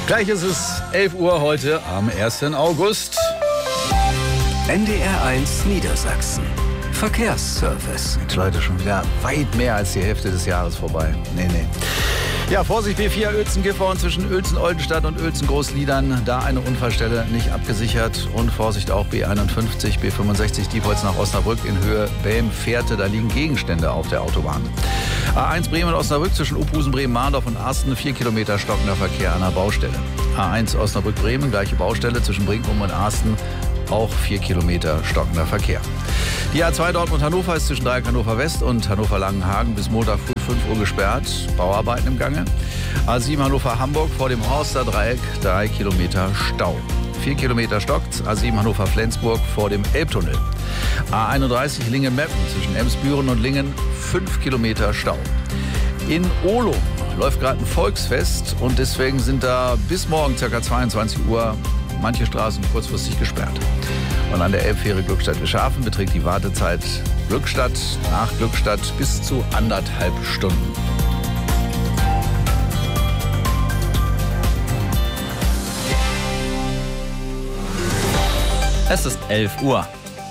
Gleich ist es 11 Uhr heute am 1. August. NDR1 Niedersachsen. Verkehrsservice. Leute, schon wieder weit mehr als die Hälfte des Jahres vorbei. Nee. Ja, Vorsicht, B4 Uelzen-Gifhorn zwischen Uelzen-Oldenstadt und Uelzen-Großliedern. Da eine Unfallstelle nicht abgesichert. Und Vorsicht auch B51, B65 Diepholz nach Osnabrück in Höhe Belm-Fährte. Da liegen Gegenstände auf der Autobahn. A1 Bremen-Osnabrück zwischen Uphusen, Bremen-Mahndorf und Arsten. 4 Kilometer stockender Verkehr an der Baustelle. A1 Osnabrück-Bremen, gleiche Baustelle zwischen Brinkum und Arsten. Auch 4 Kilometer stockender Verkehr. Die A2 Dortmund-Hannover ist zwischen Dreieck Hannover West und Hannover-Langenhagen bis Montag früh 5 Uhr gesperrt. Bauarbeiten im Gange. A7 Hannover-Hamburg vor dem Horster Dreieck 3 Kilometer Stau. 4 Kilometer stockt. A7 Hannover-Flensburg vor dem Elbtunnel. A31 Lingen-Meppen zwischen Emsbüren und Lingen 5 Kilometer Stau. In Ohlum läuft gerade ein Volksfest und deswegen sind da bis morgen ca. 22 Uhr manche Straßen kurzfristig gesperrt. Und an der Elbfähre Glückstadt-Wischhafen beträgt die Wartezeit nach Glückstadt bis zu 1,5 Stunden. Es ist 11 Uhr.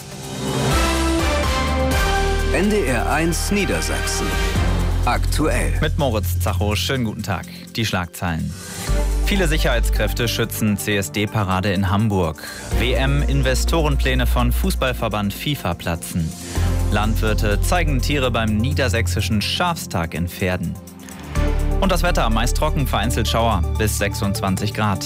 NDR1 Niedersachsen. Aktuell. Mit Moritz Zacho, schönen guten Tag. Die Schlagzeilen. Viele Sicherheitskräfte schützen CSD-Parade in Hamburg. WM-Investorenpläne von Fußballverband FIFA platzen. Landwirte zeigen Tiere beim niedersächsischen Schafstag in Pferden. Und das Wetter, meist trocken, vereinzelt Schauer, bis 26 Grad.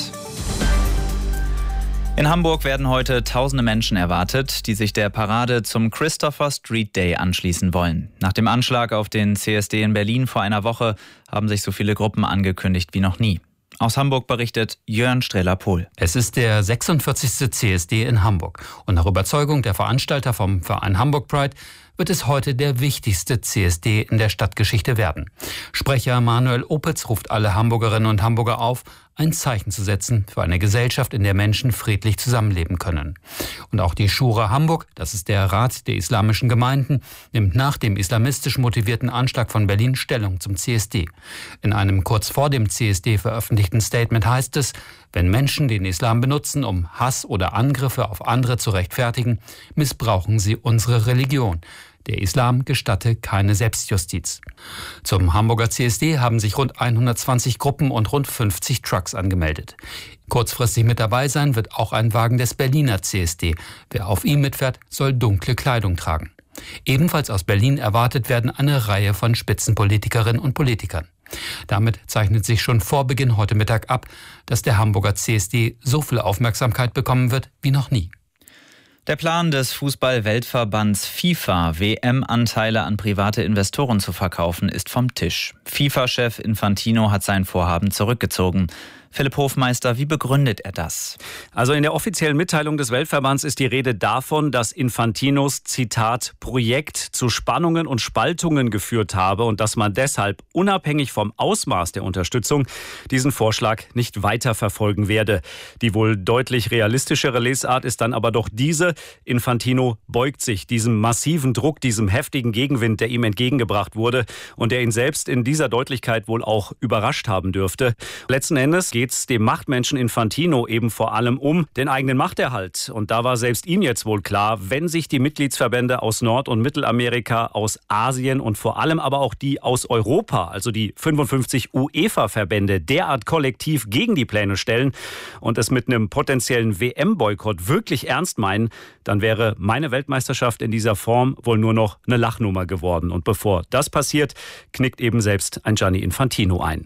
In Hamburg werden heute tausende Menschen erwartet, die sich der Parade zum Christopher Street Day anschließen wollen. Nach dem Anschlag auf den CSD in Berlin vor einer Woche haben sich so viele Gruppen angekündigt wie noch nie. Aus Hamburg berichtet Jörn Strehler-Pohl. Es ist der 46. CSD in Hamburg. Und nach Überzeugung der Veranstalter vom Verein Hamburg Pride wird es heute der wichtigste CSD in der Stadtgeschichte werden. Sprecher Manuel Opitz ruft alle Hamburgerinnen und Hamburger auf, ein Zeichen zu setzen für eine Gesellschaft, in der Menschen friedlich zusammenleben können. Und auch die Schura Hamburg, das ist der Rat der islamischen Gemeinden, nimmt nach dem islamistisch motivierten Anschlag von Berlin Stellung zum CSD. In einem kurz vor dem CSD veröffentlichten Statement heißt es, wenn Menschen den Islam benutzen, um Hass oder Angriffe auf andere zu rechtfertigen, missbrauchen sie unsere Religion. Der Islam gestatte keine Selbstjustiz. Zum Hamburger CSD haben sich rund 120 Gruppen und rund 50 Trucks angemeldet. Kurzfristig mit dabei sein wird auch ein Wagen des Berliner CSD. Wer auf ihm mitfährt, soll dunkle Kleidung tragen. Ebenfalls aus Berlin erwartet werden eine Reihe von Spitzenpolitikerinnen und Politikern. Damit zeichnet sich schon vor Beginn heute Mittag ab, dass der Hamburger CSD so viel Aufmerksamkeit bekommen wird wie noch nie. Der Plan des Fußball-Weltverbands FIFA, WM-Anteile an private Investoren zu verkaufen, ist vom Tisch. FIFA-Chef Infantino hat sein Vorhaben zurückgezogen. Philipp Hofmeister, wie begründet er das? Also in der offiziellen Mitteilung des Weltverbands ist die Rede davon, dass Infantinos, Zitat, Projekt zu Spannungen und Spaltungen geführt habe und dass man deshalb unabhängig vom Ausmaß der Unterstützung diesen Vorschlag nicht weiterverfolgen werde. Die wohl deutlich realistischere Lesart ist dann aber doch diese: Infantino beugt sich diesem massiven Druck, diesem heftigen Gegenwind, der ihm entgegengebracht wurde und der ihn selbst in dieser Deutlichkeit wohl auch überrascht haben dürfte. Letzten Endes geht es dem Machtmenschen Infantino eben vor allem um den eigenen Machterhalt. Und da war selbst ihm jetzt wohl klar, wenn sich die Mitgliedsverbände aus Nord- und Mittelamerika, aus Asien und vor allem aber auch die aus Europa, also die 55 UEFA-Verbände, derart kollektiv gegen die Pläne stellen und es mit einem potenziellen WM-Boykott wirklich ernst meinen, dann wäre meine Weltmeisterschaft in dieser Form wohl nur noch eine Lachnummer geworden. Und bevor das passiert, knickt eben selbst ein Gianni Infantino ein.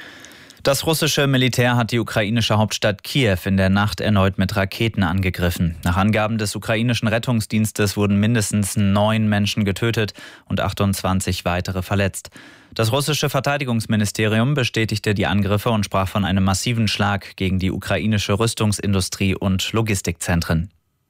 Das russische Militär hat die ukrainische Hauptstadt Kiew in der Nacht erneut mit Raketen angegriffen. Nach Angaben des ukrainischen Rettungsdienstes wurden mindestens 9 Menschen getötet und 28 weitere verletzt. Das russische Verteidigungsministerium bestätigte die Angriffe und sprach von einem massiven Schlag gegen die ukrainische Rüstungsindustrie und Logistikzentren.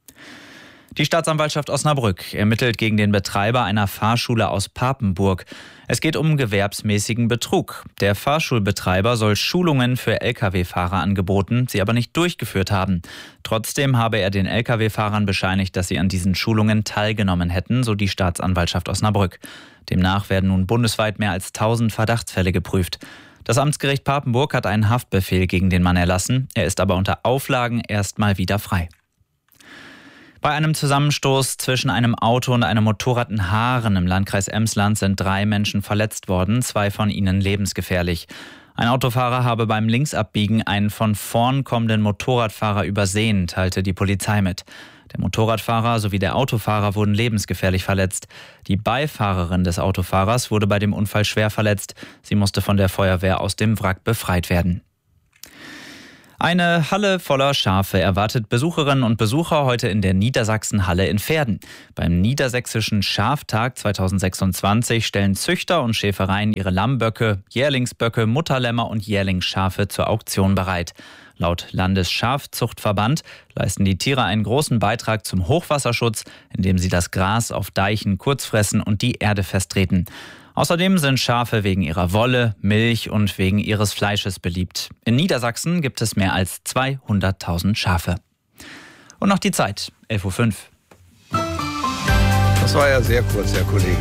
Die Staatsanwaltschaft Osnabrück ermittelt gegen den Betreiber einer Fahrschule aus Papenburg. Es geht um gewerbsmäßigen Betrug. Der Fahrschulbetreiber soll Schulungen für Lkw-Fahrer angeboten, sie aber nicht durchgeführt haben. Trotzdem habe er den Lkw-Fahrern bescheinigt, dass sie an diesen Schulungen teilgenommen hätten, so die Staatsanwaltschaft Osnabrück. Demnach werden nun bundesweit mehr als 1000 Verdachtsfälle geprüft. Das Amtsgericht Papenburg hat einen Haftbefehl gegen den Mann erlassen. Er ist aber unter Auflagen erstmal wieder frei. Bei einem Zusammenstoß zwischen einem Auto und einem Motorrad in Haaren im Landkreis Emsland sind 3 Menschen verletzt worden, 2 von ihnen lebensgefährlich. Ein Autofahrer habe beim Linksabbiegen einen von vorn kommenden Motorradfahrer übersehen, teilte die Polizei mit. Der Motorradfahrer sowie der Autofahrer wurden lebensgefährlich verletzt. Die Beifahrerin des Autofahrers wurde bei dem Unfall schwer verletzt. Sie musste von der Feuerwehr aus dem Wrack befreit werden. Eine Halle voller Schafe erwartet Besucherinnen und Besucher heute in der Niedersachsenhalle in Verden. Beim Niedersächsischen Schaftag 2026 stellen Züchter und Schäfereien ihre Lammböcke, Jährlingsböcke, Mutterlämmer und Jährlingsschafe zur Auktion bereit. Laut Landesschafzuchtverband leisten die Tiere einen großen Beitrag zum Hochwasserschutz, indem sie das Gras auf Deichen kurz fressen und die Erde festtreten. Außerdem sind Schafe wegen ihrer Wolle, Milch und wegen ihres Fleisches beliebt. In Niedersachsen gibt es mehr als 200.000 Schafe. Und noch die Zeit, 11:05 Uhr. Das war ja sehr kurz, Herr Kollege.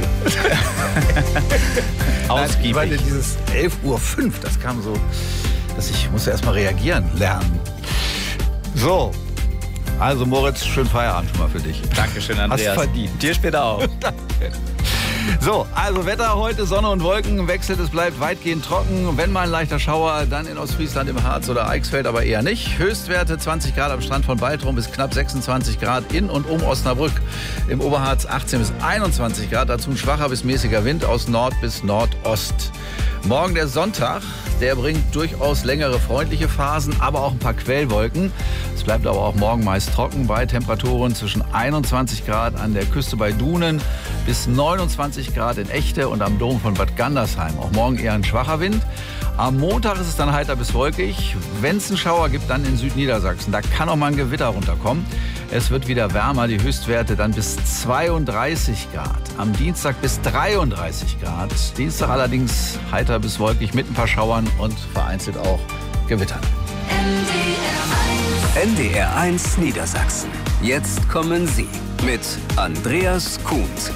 Ausgiebig. Ich meine, dieses 11:05 Uhr, das kam so, dass ich musste erst mal reagieren lernen. So, also Moritz, schönen Feierabend schon mal für dich. Dankeschön, Andreas. Hast verdient. Dir später auch. Danke. So, also Wetter heute, Sonne und Wolken wechselt, es bleibt weitgehend trocken. Wenn mal ein leichter Schauer, dann in Ostfriesland, im Harz oder Eichsfeld, aber eher nicht. Höchstwerte 20 Grad am Strand von Baltrum bis knapp 26 Grad in und um Osnabrück. Im Oberharz 18 bis 21 Grad, dazu ein schwacher bis mäßiger Wind aus Nord bis Nordost. Morgen der Sonntag, der bringt durchaus längere freundliche Phasen, aber auch ein paar Quellwolken. Es bleibt aber auch morgen meist trocken bei Temperaturen zwischen 21 Grad an der Küste bei Dunen bis 29 Grad in Echte und am Dom von Bad Gandersheim. Auch morgen eher ein schwacher Wind. Am Montag ist es dann heiter bis wolkig. Wenn es einen Schauer gibt, dann in Südniedersachsen. Da kann auch mal ein Gewitter runterkommen. Es wird wieder wärmer, die Höchstwerte dann bis 32 Grad. Am Dienstag bis 33 Grad. Dienstag allerdings heiter bis wolkig mit ein paar Schauern und vereinzelt auch Gewittern. NDR 1 Niedersachsen. Jetzt kommen Sie mit Andreas Kuhns.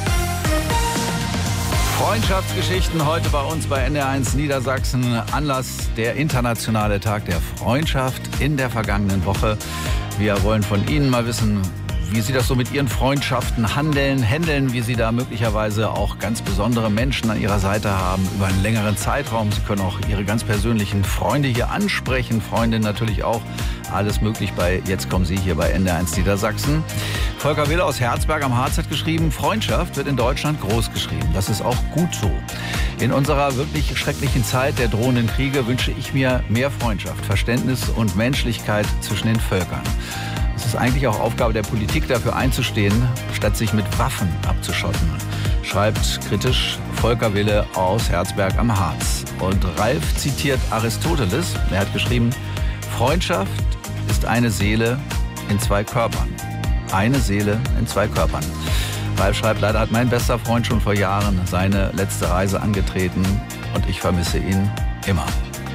Freundschaftsgeschichten heute bei uns bei NDR 1 Niedersachsen. Anlass der internationale Tag der Freundschaft in der vergangenen Woche. Wir wollen von Ihnen mal wissen, wie Sie das so mit Ihren Freundschaften handeln, wie Sie da möglicherweise auch ganz besondere Menschen an Ihrer Seite haben über einen längeren Zeitraum. Sie können auch Ihre ganz persönlichen Freunde hier ansprechen, Freundinnen natürlich auch. Alles möglich bei Jetzt kommen Sie hier bei NDR 1 Niedersachsen. Volker Wille aus Herzberg am Harz hat geschrieben, Freundschaft wird in Deutschland groß geschrieben. Das ist auch gut so. In unserer wirklich schrecklichen Zeit der drohenden Kriege wünsche ich mir mehr Freundschaft, Verständnis und Menschlichkeit zwischen den Völkern. Es ist eigentlich auch Aufgabe der Politik, dafür einzustehen, statt sich mit Waffen abzuschotten, schreibt kritisch Volker Wille aus Herzberg am Harz. Und Ralf zitiert Aristoteles. Er hat geschrieben, Freundschaft ist eine Seele in 2 Körpern. Eine Seele in 2 Körpern. Ralf schreibt, leider hat mein bester Freund schon vor Jahren seine letzte Reise angetreten und ich vermisse ihn immer.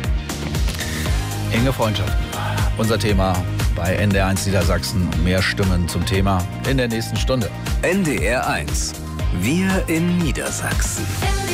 Enge Freundschaften. Unser Thema bei NDR 1 Niedersachsen. Mehr Stimmen zum Thema in der nächsten Stunde. NDR 1. Wir in Niedersachsen.